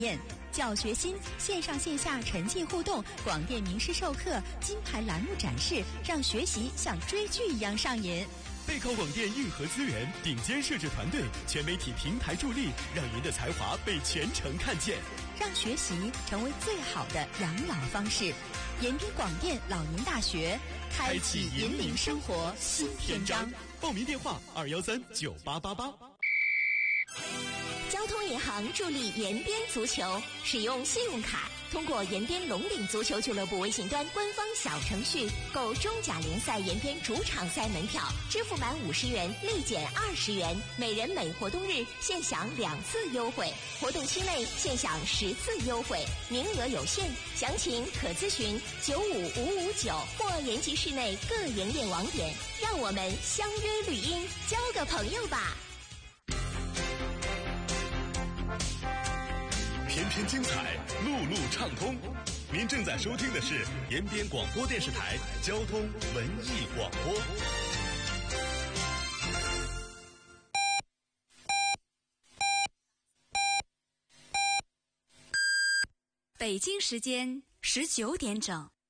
教学新，线上线下沉浸互动，广电名师授课，金牌栏目展示，让学习像追剧一样上瘾。 备考广电硬核资源，顶尖摄制团队，全媒体平台助力，让您的才华被全城看见， 让学习成为最好的养老方式。延边广电老年大学，开启引领生活新篇章。 报名电话2139888。 交通银行助力延边足球，使用信用卡，通过延边龙岭足球俱乐部微信端官方小程序购中甲联赛延边主场赛门票，支付满50元立减20元，每人每活动日限享2次优惠，活动期内限享10次优惠，名额有限，详情可咨询95559或延吉市内各营业网点。让我们相约绿茵，交个朋友吧。 篇篇精彩，路路畅通。您正在收听的是延边广播电视台交通文艺广播。 北京时间19点整。